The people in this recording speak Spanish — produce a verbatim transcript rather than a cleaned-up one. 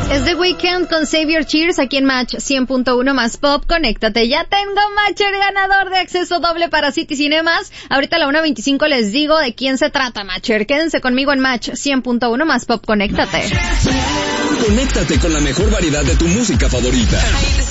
Es The Weeknd con Save Your Cheers aquí en Match cien punto uno más Pop. Conéctate. Ya tengo Matcher ganador de acceso doble para City Cinemas. Ahorita a la una veinticinco les digo de quién se trata, Matcher. Quédense conmigo en Match cien punto uno más Pop. Conéctate. Conéctate con la mejor variedad de tu música favorita.